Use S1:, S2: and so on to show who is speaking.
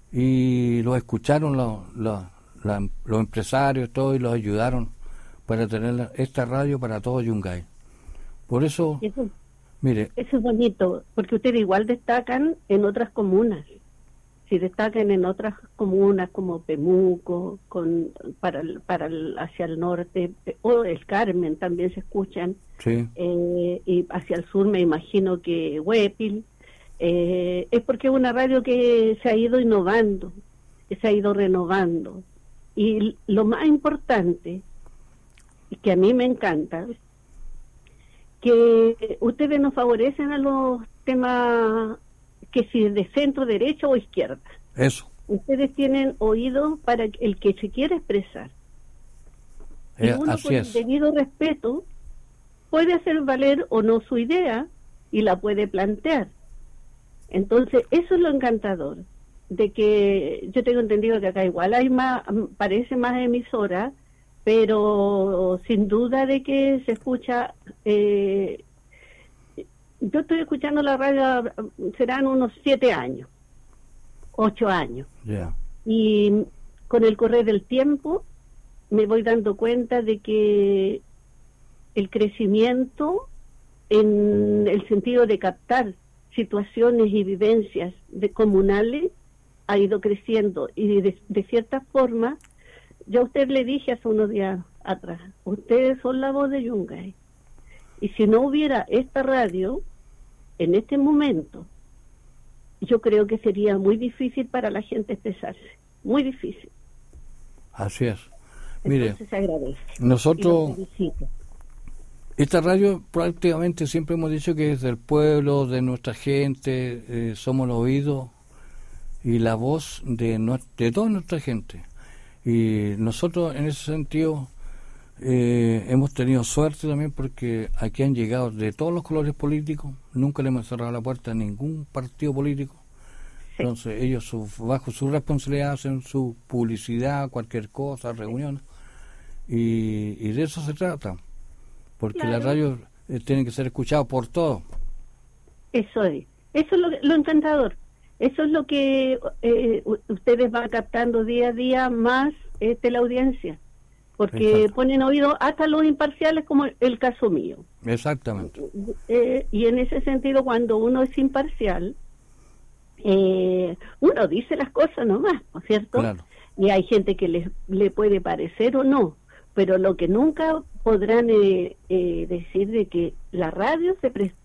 S1: y los escucharon los empresarios, todo, y los ayudaron para tener esta radio para todo Yungay. Por eso, mire...
S2: Eso es bonito, porque ustedes igual destacan en otras comunas. Si destacan en otras comunas como Pemuco, hacia el norte, o el Carmen también se escuchan,
S1: sí.
S2: Y hacia el sur me imagino que Huépil, es porque es una radio que se ha ido innovando, que se ha ido renovando. Y lo más importante, y que a mí me encanta, que ustedes nos favorecen a los temas, que si es de centro, derecha o izquierda.
S1: Eso.
S2: Ustedes tienen oído para el que se quiere expresar. Y uno
S1: así
S2: con el debido respeto puede hacer valer o no su idea y la puede plantear. Entonces, eso es lo encantador, de que yo tengo entendido que acá igual hay más, parece más emisoras, pero sin duda de que se escucha... yo estoy escuchando la radio, serán unos 7 años, 8 años.
S1: Yeah.
S2: Y con el correr del tiempo me voy dando cuenta de que el crecimiento en el sentido de captar situaciones y vivencias comunales ha ido creciendo. Y de cierta forma, yo a usted le dije hace unos días atrás, ustedes son la voz de Yungay. Y si no hubiera esta radio, en este momento, yo creo que sería muy difícil para la gente expresarse. Muy difícil.
S1: Así es. Mire,
S2: entonces se agradece.
S1: Nosotros, esta radio prácticamente siempre hemos dicho que es del pueblo, de nuestra gente, somos el oído y la voz de toda nuestra gente. Y nosotros en ese sentido... hemos tenido suerte también porque aquí han llegado de todos los colores políticos, nunca le hemos cerrado la puerta a ningún partido político. Sí. Entonces ellos bajo su responsabilidad hacen su publicidad, cualquier cosa, reuniones, y de eso se trata, porque claro, la radio tiene que ser escuchada por todos.
S2: Eso es lo encantador, eso es lo que ustedes van captando día a día más la audiencia. Porque exacto, ponen oído hasta los imparciales, como el caso mío.
S1: Exactamente.
S2: Y en ese sentido, cuando uno es imparcial, uno dice las cosas nomás, ¿no es cierto?
S1: Claro.
S2: Y hay gente que le puede parecer o no, pero lo que nunca podrán decir de que la radio se prestó